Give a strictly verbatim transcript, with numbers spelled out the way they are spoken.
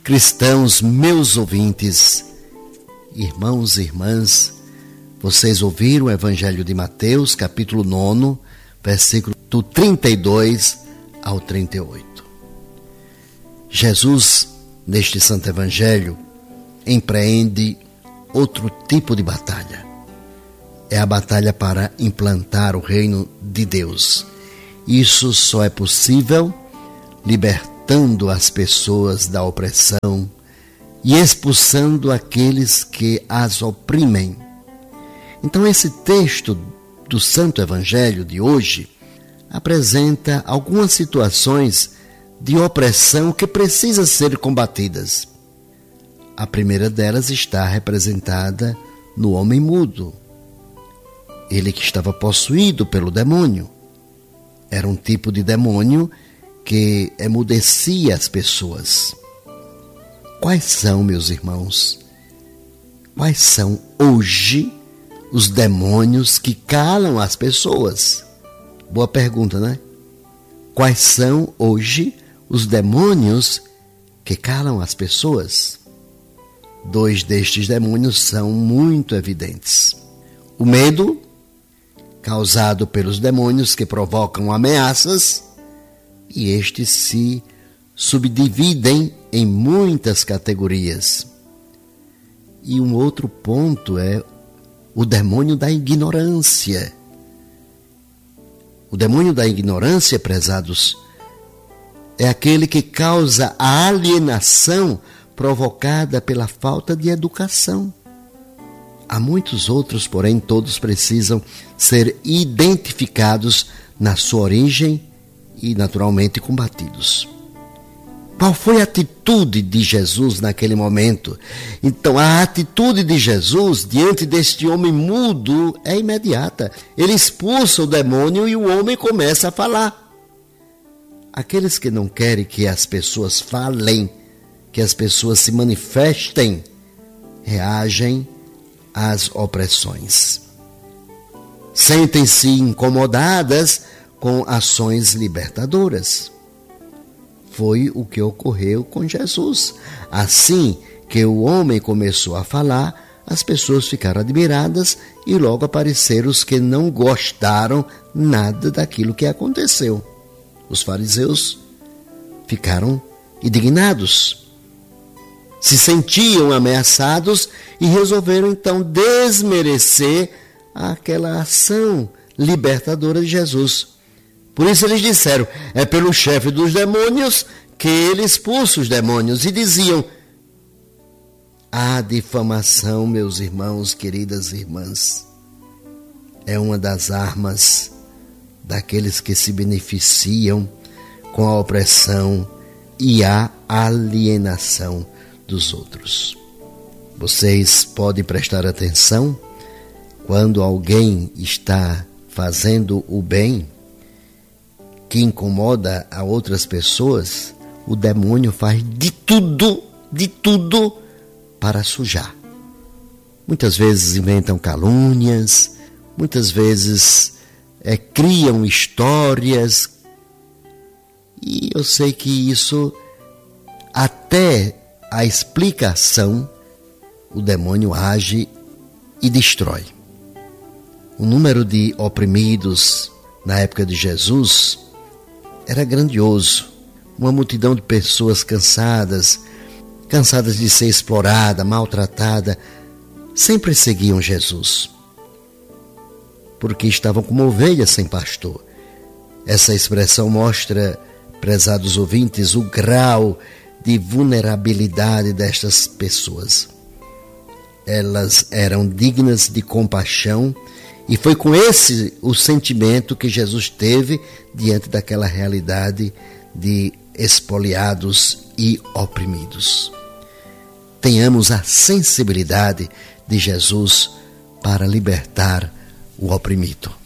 cristãos, meus ouvintes, irmãos e irmãs, vocês ouviram o Evangelho de Mateus, capítulo nove, versículo do trinta e dois ao trinta e oito. Jesus, neste Santo Evangelho, empreende outro tipo de batalha. É a batalha para implantar o reino de Deus. Isso só é possível libertando as pessoas da opressão e expulsando aqueles que as oprimem. Então, esse texto do Santo Evangelho de hoje apresenta algumas situações de opressão que precisam ser combatidas. A primeira delas está representada no homem mudo. Ele que estava possuído pelo demônio. Era um tipo de demônio que emudecia as pessoas. Quais são, meus irmãos, quais são hoje os demônios que calam as pessoas? Boa pergunta, né? Quais são hoje os demônios que calam as pessoas? Dois destes demônios são muito evidentes. O medo, causado pelos demônios que provocam ameaças, e estes se subdividem em muitas categorias. E um outro ponto é o demônio da ignorância. O demônio da ignorância, prezados, é aquele que causa a alienação provocada pela falta de educação. Há muitos outros, porém, todos precisam ser identificados na sua origem e, naturalmente, combatidos. Qual foi a atitude de Jesus naquele momento? Então, a atitude de Jesus diante deste homem mudo é imediata. Ele expulsa o demônio e o homem começa a falar. Aqueles que não querem que as pessoas falem, que as pessoas se manifestem, reagem às opressões. Sentem-se incomodadas com ações libertadoras. Foi o que ocorreu com Jesus. Assim que o homem começou a falar, as pessoas ficaram admiradas e logo apareceram os que não gostaram nada daquilo que aconteceu. Os fariseus ficaram indignados. Se sentiam ameaçados e resolveram então desmerecer aquela ação libertadora de Jesus. Por isso eles disseram, é pelo chefe dos demônios que ele expulsa os demônios. E diziam, a difamação, meus irmãos, queridas irmãs, é uma das armas daqueles que se beneficiam com a opressão e a alienação dos outros. Vocês podem prestar atenção quando alguém está fazendo o bem que incomoda a outras pessoas, o demônio faz de tudo, de tudo para sujar. Muitas vezes inventam calúnias, muitas vezes é, criam histórias, e eu sei que isso, até a explicação, o demônio age e destrói. O número de oprimidos na época de Jesus era grandioso. Uma multidão de pessoas cansadas, cansadas de ser explorada, maltratada, sempre seguiam Jesus, porque estavam como ovelhas sem pastor. Essa expressão mostra, prezados ouvintes, o grau de vulnerabilidade destas pessoas. Elas eram dignas de compaixão e foi com esse o sentimento que Jesus teve diante daquela realidade de expoliados e oprimidos. Tenhamos a sensibilidade de Jesus para libertar o oprimido.